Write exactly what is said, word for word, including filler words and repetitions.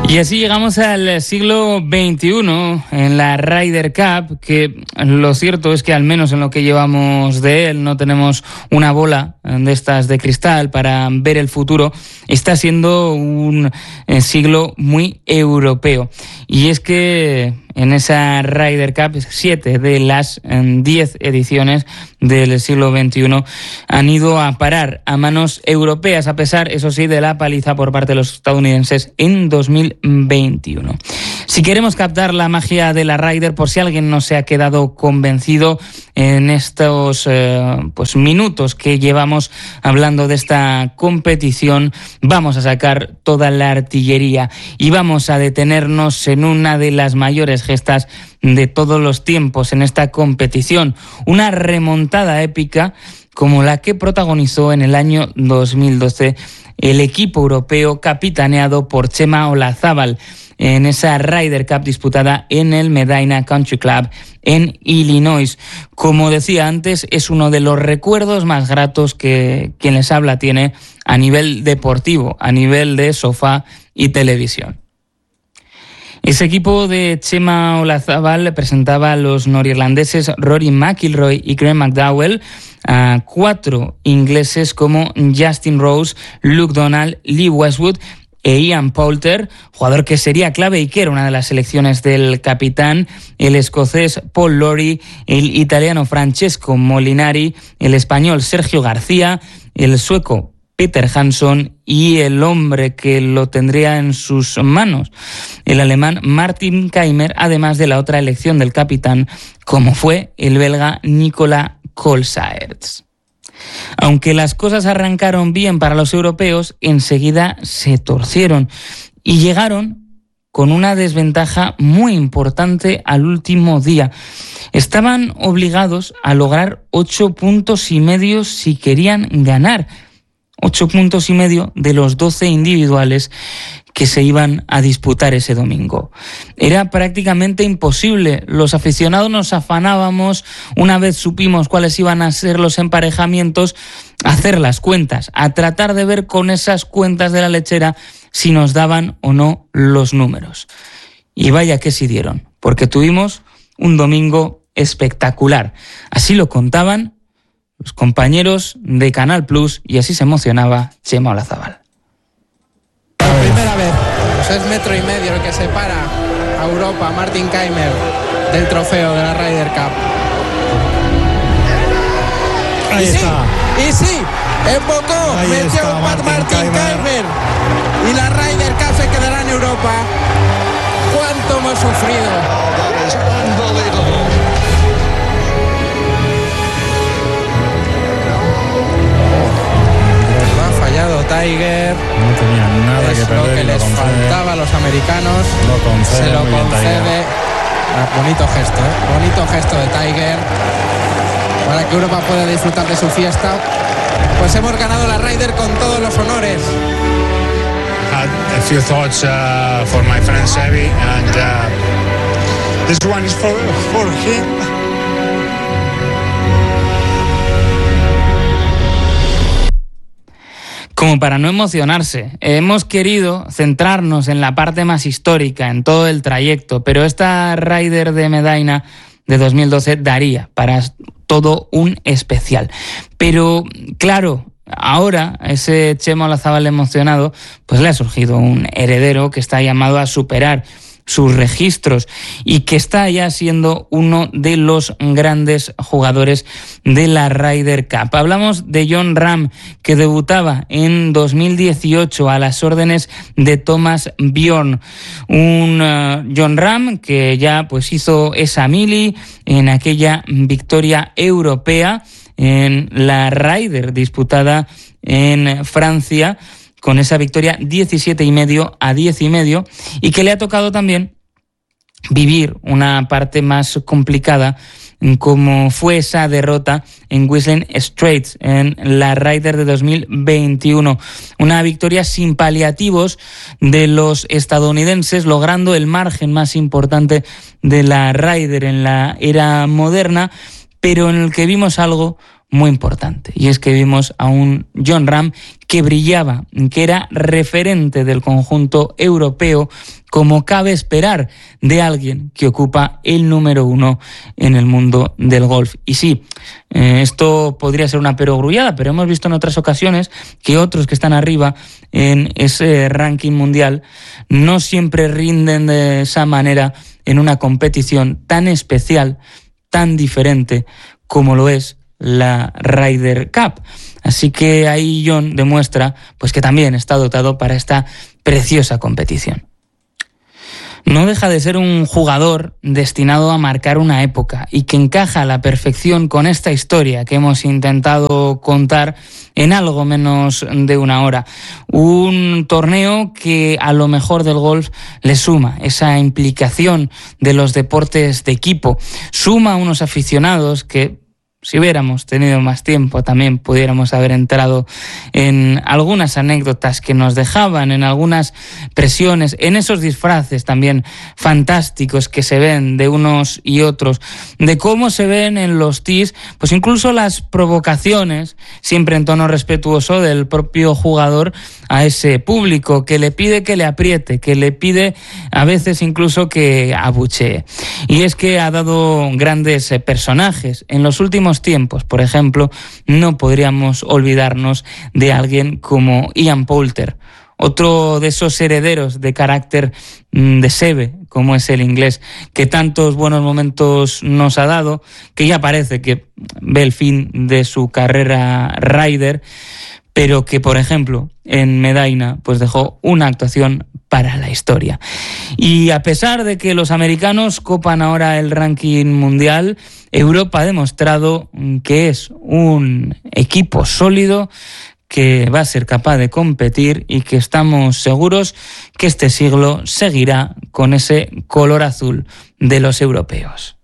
Y así llegamos al siglo veintiuno en la Ryder Cup, que lo cierto es que al menos en lo que llevamos de él no tenemos una bola de estas de cristal para ver el futuro. Está siendo un siglo muy europeo. Y es que en esa Ryder Cup, siete de las diez ediciones del siglo veintiuno han ido a parar a manos europeas, a pesar, eso sí, de la paliza por parte de los estadounidenses en dos mil veintiuno. Si queremos captar la magia de la Ryder, por si alguien no se ha quedado convencido en estos eh, pues minutos que llevamos hablando de esta competición, vamos a sacar toda la artillería y vamos a detenernos en una de las mayores gestas de todos los tiempos en esta competición, una remontada épica como la que protagonizó en el año dos mil doce el equipo europeo capitaneado por Chema Olazábal en esa Ryder Cup disputada en el Medina Country Club en Illinois. Como decía antes, es uno de los recuerdos más gratos que quien les habla tiene a nivel deportivo, a nivel de sofá y televisión. Ese equipo de Chema Olazábal presentaba a los norirlandeses Rory McIlroy y Graham McDowell, a cuatro ingleses como Justin Rose, Luke Donald, Lee Westwood e Ian Poulter, jugador que sería clave y que era una de las selecciones del capitán, el escocés Paul Lawrie, el italiano Francesco Molinari, el español Sergio García, el sueco Peter Hansson y el hombre que lo tendría en sus manos, el alemán Martin Kaymer, además de la otra elección del capitán, como fue el belga Nicolas Colsaerts. Aunque las cosas arrancaron bien para los europeos, enseguida se torcieron y llegaron con una desventaja muy importante al último día. Estaban obligados a lograr ocho puntos y medio si querían ganar. Ocho puntos y medio de los doce individuales que se iban a disputar ese domingo. Era prácticamente imposible. Los aficionados nos afanábamos, una vez supimos cuáles iban a ser los emparejamientos, a hacer las cuentas, a tratar de ver con esas cuentas de la lechera si nos daban o no los números. Y vaya que sí dieron, porque tuvimos un domingo espectacular. Así lo contaban los compañeros de Canal Plus y así se emocionaba Chema Olazábal. Por primera vez, pues es metro y medio el que separa a Europa, Martin Kaymer, del trofeo de la Ryder Cup. Ahí y está. Sí, y sí, embocó, Ahí metió está un Martin, Martin Kaymer. Y la Ryder Cup se quedará en Europa. ¿Cuánto hemos sufrido? Tiger, no tenía nada es que perder, lo que les concede, faltaba a los americanos, lo concede, se lo muy bien, concede. Ah, bonito gesto, ¿eh? bonito gesto de Tiger para que Europa pueda disfrutar de su fiesta. Pues hemos ganado la Ryder con todos los honores. Had a few thoughts uh, for my friend Sevi, and uh, this one is for for him. Como para no emocionarse, hemos querido centrarnos en la parte más histórica, en todo el trayecto, pero esta Ryder de Medina de dos mil doce daría para todo un especial. Pero claro, ahora ese Chema Olazábal emocionado, pues le ha surgido un heredero que está llamado a superar sus registros y que está ya siendo uno de los grandes jugadores de la Ryder Cup. Hablamos de Jon Rahm, que debutaba en dos mil dieciocho a las órdenes de Thomas Bjorn. Un uh, Jon Rahm que ya pues hizo esa mili en aquella victoria europea en la Ryder disputada en Francia, con esa victoria diecisiete y medio a diez y medio, y que le ha tocado también vivir una parte más complicada, como fue esa derrota en Whistling Straits en la Ryder de dos mil veintiuno. Una victoria sin paliativos de los estadounidenses, logrando el margen más importante de la Ryder en la era moderna, pero en el que vimos algo muy importante, y es que vimos a un Jon Rahm que brillaba, que era referente del conjunto europeo, como cabe esperar de alguien que ocupa el número uno en el mundo del golf. Y sí, eh, esto podría ser una perogrullada, pero hemos visto en otras ocasiones que otros que están arriba en ese ranking mundial no siempre rinden de esa manera en una competición tan especial, tan diferente como lo es la Ryder Cup. Así que ahí Jon demuestra pues que también está dotado para esta preciosa competición. No deja de ser un jugador destinado a marcar una época y que encaja a la perfección con esta historia que hemos intentado contar en algo menos de una hora. Un torneo que a lo mejor del golf le suma esa implicación de los deportes de equipo, suma a unos aficionados que, si hubiéramos tenido más tiempo, también pudiéramos haber entrado en algunas anécdotas que nos dejaban, en algunas presiones, en esos disfraces también fantásticos que se ven de unos y otros, de cómo se ven en los tees, pues incluso las provocaciones, siempre en tono respetuoso del propio jugador a ese público que le pide que le apriete, que le pide a veces incluso que abuchee. Y es que ha dado grandes personajes en los últimos tiempos. Por ejemplo, no podríamos olvidarnos de alguien como Ian Poulter, otro de esos herederos de carácter de Seve, como es el inglés, que tantos buenos momentos nos ha dado, que ya parece que ve el fin de su carrera Ryder, pero que, por ejemplo, en Medinah pues dejó una actuación para la historia. Y a pesar de que los americanos copan ahora el ranking mundial, Europa ha demostrado que es un equipo sólido, que va a ser capaz de competir y que estamos seguros que este siglo seguirá con ese color azul de los europeos.